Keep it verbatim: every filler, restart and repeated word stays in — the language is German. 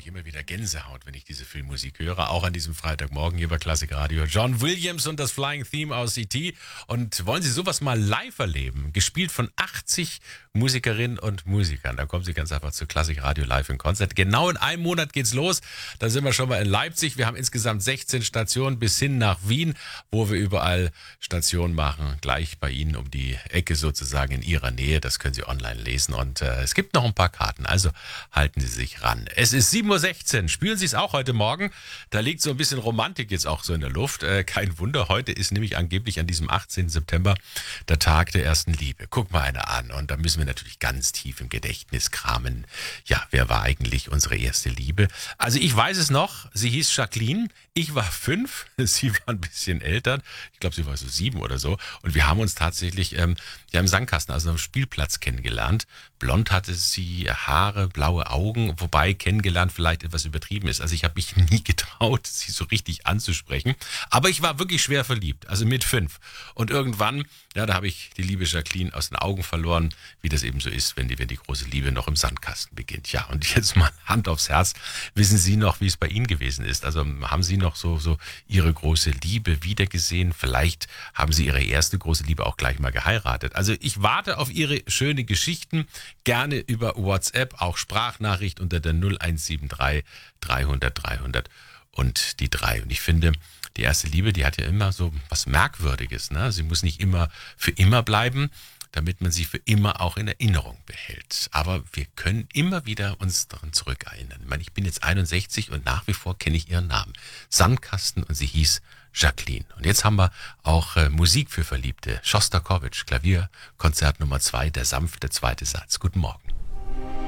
immer wieder Gänsehaut, wenn ich diese Filmmusik höre. Auch an diesem Freitagmorgen hier bei Classic Radio. John Williams und das Flying Theme aus E T. Und wollen Sie sowas mal live erleben? Gespielt von achtzig Musikerinnen und Musikern. Da kommen Sie ganz einfach zu Classic Radio Live in Konzert. Genau in einem Monat geht's los. Da sind wir schon mal in Leipzig. Wir haben insgesamt sechzehn Stationen bis hin nach Wien, wo wir überall Stationen machen. Gleich bei Ihnen um die Ecke sozusagen in Ihrer Nähe. Das können Sie online lesen. Und äh, es gibt noch ein paar Karten. Also halten Sie sich ran. Es ist sieben Uhr sechzehn. Spüren Sie es auch heute Morgen? Da liegt so ein bisschen Romantik jetzt auch so in der Luft. Äh, kein Wunder. Heute ist nämlich angeblich an diesem achtzehnten September der Tag der ersten Liebe. Guck mal einer an. Und da müssen wir natürlich ganz tief im Gedächtnis kramen. Ja, wer war eigentlich unsere erste Liebe? Also ich weiß es noch. Sie hieß Jacqueline. Ich war fünf. Sie war ein bisschen älter. Ich glaube, sie war so sieben oder so. Und wir haben uns tatsächlich ähm, ja, im Sandkasten, also am Spielplatz kennengelernt. Blond hatte sie, Haare, blaue Augen, wobei kennengelernt vielleicht etwas übertrieben ist. Also ich habe mich nie getraut, sie so richtig anzusprechen. Aber ich war wirklich schwer verliebt, also mit fünf. Und irgendwann, ja, da habe ich die liebe Jacqueline aus den Augen verloren, wie das eben so ist, wenn die, wenn die große Liebe noch im Sandkasten beginnt. Ja, und jetzt mal Hand aufs Herz. Wissen Sie noch, wie es bei Ihnen gewesen ist? Also haben Sie noch so, so Ihre große Liebe wiedergesehen? Vielleicht haben Sie Ihre erste große Liebe auch gleich mal geheiratet. Also ich warte auf Ihre schönen Geschichten. Gerne über WhatsApp, auch Sprachnachricht unter der null eins sieben drei dreihundert dreihundert und die drei. Und ich finde, die erste Liebe, die hat ja immer so was Merkwürdiges. Ne? Sie muss nicht immer für immer bleiben, damit man sie für immer auch in Erinnerung behält. Aber wir können immer wieder uns daran zurückerinnern. Ich meine, ich bin jetzt einundsechzig und nach wie vor kenne ich ihren Namen. Sandkasten, und sie hieß Jacqueline. Und jetzt haben wir auch äh, Musik für Verliebte. Schostakowitsch, Klavier, Konzert Nummer zwei, der sanfte zweite Satz. Guten Morgen.